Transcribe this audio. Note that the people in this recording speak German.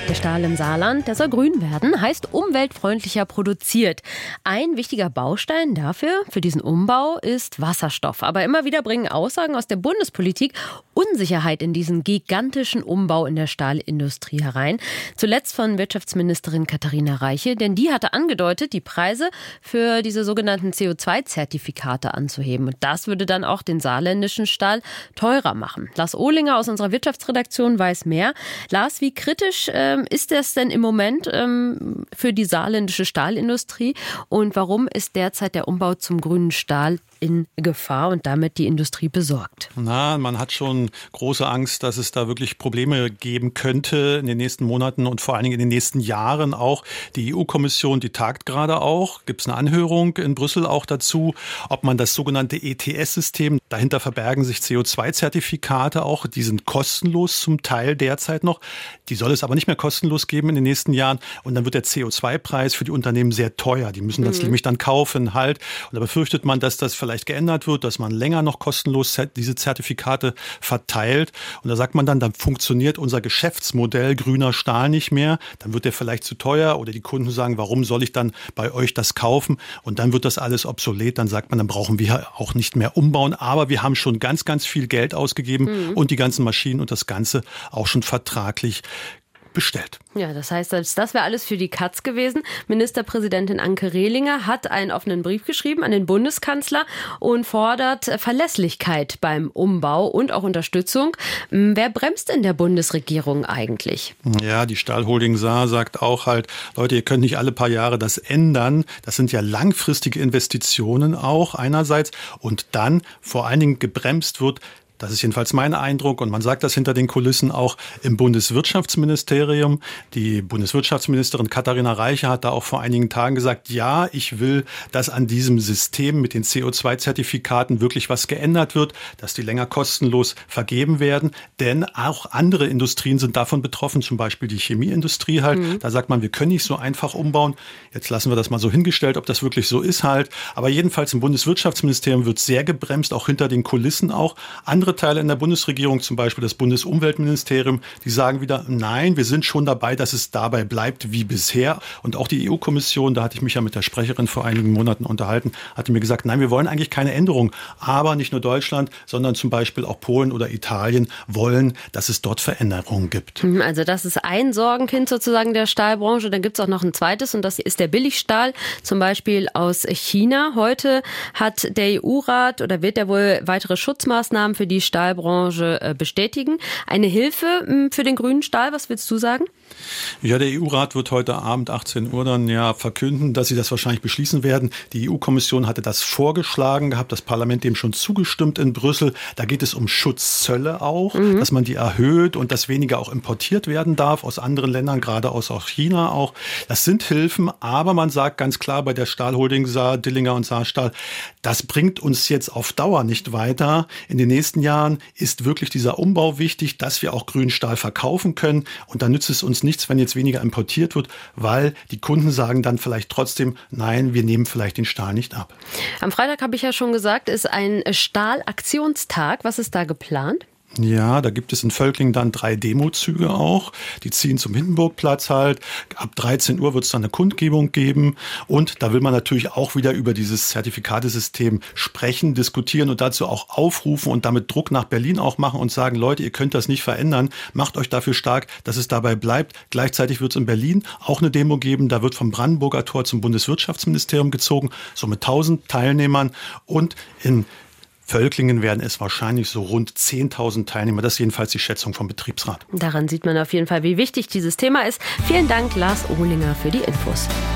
Der Stahl im Saarland, der soll grün werden, heißt umweltfreundlicher produziert. Ein wichtiger Baustein dafür, für diesen Umbau, ist Wasserstoff. Aber immer wieder bringen Aussagen aus der Bundespolitik Unsicherheit in diesen gigantischen Umbau in der Stahlindustrie herein. Zuletzt von Wirtschaftsministerin Katharina Reiche, denn die hatte angedeutet, die Preise für diese sogenannten CO2-Zertifikate anzuheben. Und das würde dann auch den saarländischen Stahl teurer machen. Lars Ohlinger aus unserer Wirtschaftsredaktion weiß mehr. Lars, wie kritisch ist das denn im Moment für die saarländische Stahlindustrie und warum ist derzeit der Umbau zum grünen Stahl in Gefahr und damit die Industrie besorgt? Man hat schon große Angst, dass es da wirklich Probleme geben könnte in den nächsten Monaten und vor allen Dingen in den nächsten Jahren auch. Die EU-Kommission, die tagt gerade auch. Gibt es eine Anhörung in Brüssel auch dazu, ob man das sogenannte ETS-System, dahinter verbergen sich CO2-Zertifikate auch, die sind kostenlos zum Teil derzeit noch. Die soll es aber nicht mehr kostenlos geben in den nächsten Jahren und dann wird der CO2-Preis für die Unternehmen sehr teuer. Die müssen das nämlich dann kaufen halt. Und da befürchtet man, dass das vielleicht geändert wird, dass man länger noch kostenlos diese Zertifikate verteilt. Und da sagt man dann funktioniert unser Geschäftsmodell grüner Stahl nicht mehr. Dann wird der vielleicht zu teuer oder die Kunden sagen, warum soll ich dann bei euch das kaufen? Und dann wird das alles obsolet. Dann sagt man, dann brauchen wir auch nicht mehr umbauen. Aber wir haben schon ganz, ganz viel Geld ausgegeben und die ganzen Maschinen und das Ganze auch schon vertraglich bestellt. Ja, das heißt, das wäre alles für die Katz gewesen. Ministerpräsidentin Anke Rehlinger hat einen offenen Brief geschrieben an den Bundeskanzler und fordert Verlässlichkeit beim Umbau und auch Unterstützung. Wer bremst in der Bundesregierung eigentlich? Ja, die Stahlholding Saar sagt auch halt, Leute, ihr könnt nicht alle paar Jahre das ändern. Das sind ja langfristige Investitionen auch einerseits und dann vor allen Dingen gebremst wird. Das ist jedenfalls mein Eindruck und man sagt das hinter den Kulissen auch im Bundeswirtschaftsministerium. Die Bundeswirtschaftsministerin Katharina Reiche hat da auch vor einigen Tagen gesagt, ja, ich will, dass an diesem System mit den CO2-Zertifikaten wirklich was geändert wird, dass die länger kostenlos vergeben werden. Denn auch andere Industrien sind davon betroffen, zum Beispiel die Chemieindustrie halt. Da sagt man, wir können nicht so einfach umbauen. Jetzt lassen wir das mal so hingestellt, ob das wirklich so ist halt. Aber jedenfalls im Bundeswirtschaftsministerium wird sehr gebremst, auch hinter den Kulissen auch. Andere Teile in der Bundesregierung, zum Beispiel das Bundesumweltministerium, die sagen wieder, nein, wir sind schon dabei, dass es dabei bleibt wie bisher. Und auch die EU-Kommission, da hatte ich mich ja mit der Sprecherin vor einigen Monaten unterhalten, hatte mir gesagt, nein, wir wollen eigentlich keine Änderung. Aber nicht nur Deutschland, sondern zum Beispiel auch Polen oder Italien wollen, dass es dort Veränderungen gibt. Also das ist ein Sorgenkind sozusagen der Stahlbranche. Dann gibt es auch noch ein zweites und das ist der Billigstahl, zum Beispiel aus China. Heute hat der EU-Rat oder wird er wohl weitere Schutzmaßnahmen für die Stahlbranche bestätigen. Eine Hilfe für den grünen Stahl, was willst du sagen? Ja, der EU-Rat wird heute Abend 18 Uhr dann verkünden, dass sie das wahrscheinlich beschließen werden. Die EU-Kommission hatte das vorgeschlagen gehabt, das Parlament dem schon zugestimmt in Brüssel. Da geht es um Schutzzölle auch, dass man die erhöht und dass weniger auch importiert werden darf aus anderen Ländern, gerade aus auch China auch. Das sind Hilfen, aber man sagt ganz klar bei der Stahlholding Saar, Dillinger und Saarstahl, das bringt uns jetzt auf Dauer nicht weiter. In den nächsten Jahren ist wirklich dieser Umbau wichtig, dass wir auch grünen Stahl verkaufen können. Und dann nützt es uns nichts, wenn jetzt weniger importiert wird, weil die Kunden sagen dann vielleicht trotzdem, nein, wir nehmen vielleicht den Stahl nicht ab. Am Freitag, habe ich ja schon gesagt, ist ein Stahlaktionstag. Was ist da geplant? Ja, da gibt es in Völklingen dann 3 Demozüge auch. Die ziehen zum Hindenburgplatz halt. Ab 13 Uhr wird es dann eine Kundgebung geben. Und da will man natürlich auch wieder über dieses Zertifikatesystem sprechen, diskutieren und dazu auch aufrufen und damit Druck nach Berlin auch machen und sagen, Leute, ihr könnt das nicht verändern. Macht euch dafür stark, dass es dabei bleibt. Gleichzeitig wird es in Berlin auch eine Demo geben. Da wird vom Brandenburger Tor zum Bundeswirtschaftsministerium gezogen, so mit 1000 Teilnehmern. Und in Völklingen werden es wahrscheinlich so rund 10.000 Teilnehmer. Das ist jedenfalls die Schätzung vom Betriebsrat. Daran sieht man auf jeden Fall, wie wichtig dieses Thema ist. Vielen Dank, Lars Ohlinger, für die Infos.